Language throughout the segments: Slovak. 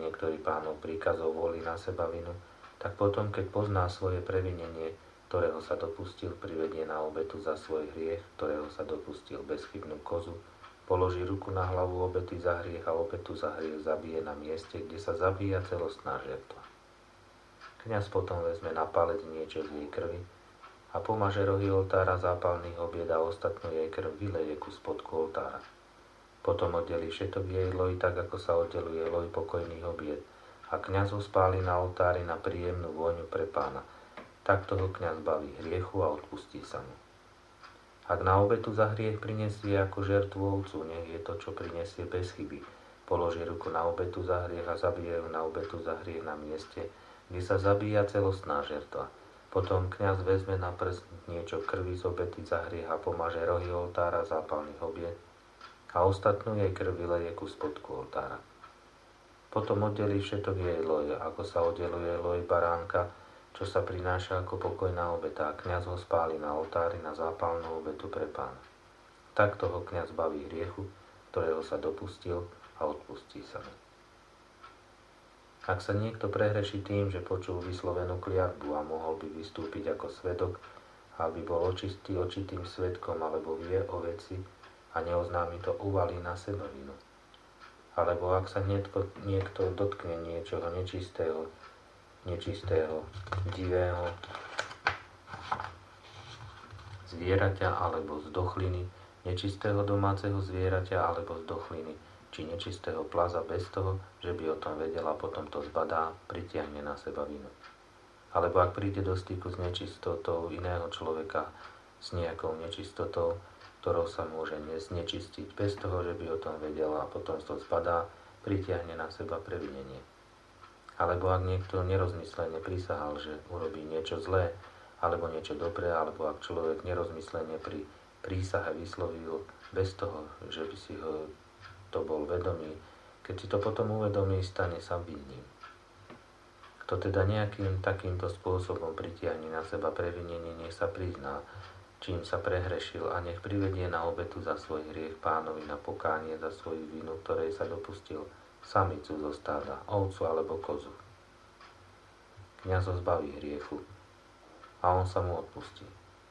niektorý Pánov príkazov volí na seba vinu, tak potom, keď pozná svoje previnenie, ktorého sa dopustil, privedie na obetu za svoj hriech, ktorého sa dopustil, bezchybnú kozu, položí ruku na hlavu obety za hriech a obetu za hriech zabije na mieste, kde sa zabíja celostná žertva. Kňaz potom vezme na palec niečo z jej krvi a pomaže rohy oltára zápalných obied a ostatnú jej krv vyleje ku spodku oltára. Potom oddelí všetok jej loj, tak ako sa oddeluje loj pokojných obied, a kňaz ho spáli na oltári na príjemnú vôňu pre Pána. Takto ho kňaz baví hriechu a odpustí sa mu. Ak na obetu za hriech prinesie ako žertvu ovcu, nech je to, čo prinesie bez chyby. Položí ruku na obetu za hriech a zabije ju na obetu za hriech na mieste, kde sa zabíja celostná žertva. Potom kňaz vezme na prst niečo krvi z obety za hriech a pomaže rohy oltára zápalných obied a ostatnú jej krv vyleje ku spodku oltára. Potom oddelí všetok jej loj, ako sa oddeluje loj baránka, čo sa prináša ako pokojná obeta, a kňaz ho spáli na oltári na zápalnú obetu pre Pána. Takto ho kňaz baví hriechu, ktorého sa dopustil, a odpustí sa mu. Ak sa niekto prehreší tým, že počul vyslovenú kliatbu a mohol by vystúpiť ako svedok, aby bol očitým svedkom, alebo vie o veci a neoznámi to, uvalí na seba vinu. Alebo ak sa niekto dotkne niečoho nečistého, divého zvieraťa alebo zdochliny, nečistého domáceho zvieraťa alebo zdochliny, či nečistého plaza bez toho, že by o tom vedel a potom to zbadá, pritiahne na seba vinu. Alebo ak príde do styku s nečistotou iného človeka, s nejakou nečistotou, ktorou sa môže znečistiť bez toho, že by o tom vedel a potom to zbadá, pritiahne na seba previnenie. Alebo ak niekto nerozmyslene prisahal, že urobí niečo zlé, alebo niečo dobré, alebo ak človek nerozmyslene pri prísahe vyslovil bez toho, že by si ho to bol vedomý, keď si to potom uvedomí, stane sa vinným. Kto teda nejakým takýmto spôsobom pritiahne na seba previnenie, nech sa prizná, čím sa prehrešil, a nech privedie na obetu za svoj hriech Pánovi na pokánie za svoju vinu, ktorej sa dopustil, samicu zo stáda, ovcu alebo kozu. Kňaz ho zbaví hriechu a on sa mu odpustí.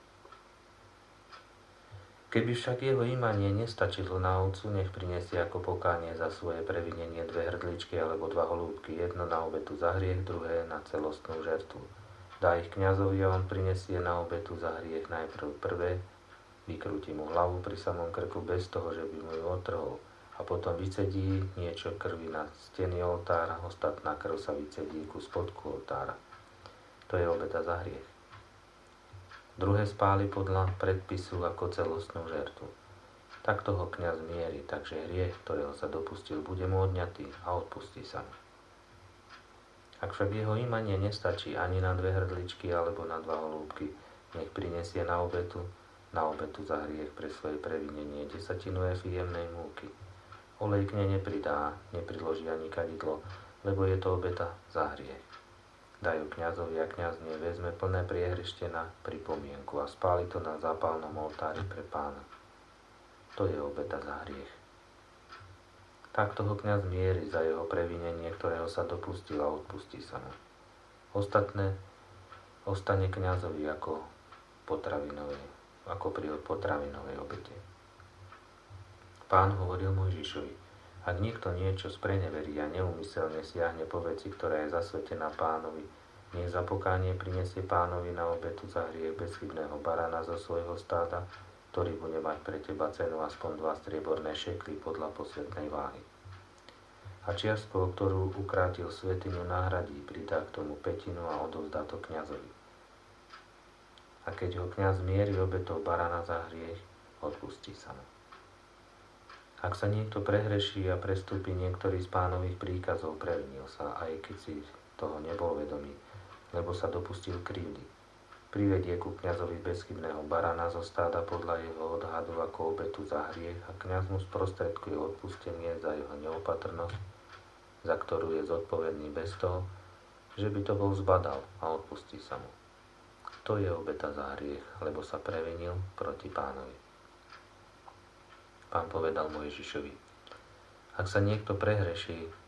Keby však jeho imanie nestačilo na ovcu, nech prinesie ako pokánie za svoje previnenie 2 hrdličky alebo 2 holúbky, jedno na obetu za hriech, druhé na celostnú žertvu. Dá ich kňazovi a on prinesie na obetu za hriech najprv prvé, vykrúti mu hlavu pri samom krku bez toho, že by mu ju otrhol, a potom vycedí niečo krvi na steny oltára, ostatná krv sa vycedí ku spodku oltára. To je obeta za hriech. Druhé spáli podľa predpisu ako celostnú žertvu. Takto ho kňaz mierí, takže hriech, ktorého sa dopustil, bude mu odňatý a odpustí sa mu. Ak však jeho imanie nestačí ani na 2 hrdličky alebo na 2 holúbky, nech prinesie na obetu za hriech pre svoje previnenie 10 efijemnej múky. Olej k nej nepridá, nepriloží ani kadidlo, lebo je to obeta za hriech. Dajú kňazovi a kňaz nej vezme plné priehrište na pripomienku a spáli to na zápalnom oltári pre Pána. To je obeta za hriech. Takto ho kňaz mierí za jeho previnenie, ktorého sa dopustil, a odpustí sa mu. Ostatné ostane kňazovi ako pri potravinovej obete. Pán hovoril Mojžišovi: ak niekto niečo spreneverí a neúmyselne siahne po veci, ktorá je zasvetená Pánovi, nech za pokánie prinesie Pánovi na obetu za hriech bezchybného barana zo svojho stáda, ktorý bude mať pre teba cenu aspoň 2 strieborné šekly podľa posvetnej váhy. A čiastkou, ktorú ukrátil svätyňu, nahradí, pridá k tomu 1/5 a odovzdá to kňazovi. A keď ho kňaz mierí obetou barana za hriech, odpustí sa mu. Ak sa niekto prehreší a prestúpi niektorý z Pánových príkazov, previnil sa, aj keď si toho nebol vedomý, lebo sa dopustil krivdy. Privedie ku kňazovi bezchybného barana zo stáda podľa jeho odhadu ako obetu za hriech a kňaz mu sprostredkuje odpustenie za jeho neopatrnosť, za ktorú je zodpovedný bez toho, že by to bol zbadal, a odpustí sa mu. To je obeta za hriech, lebo sa previnil proti Pánovi. Pán povedal Mojžišovi: ak sa niekto prehreší